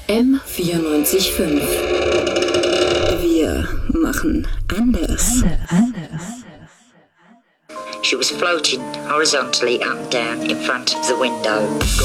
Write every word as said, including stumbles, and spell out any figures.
M vierundneunzig Komma fünf. Wir machen anders. anders. She was floating horizontally up and down in front of the window.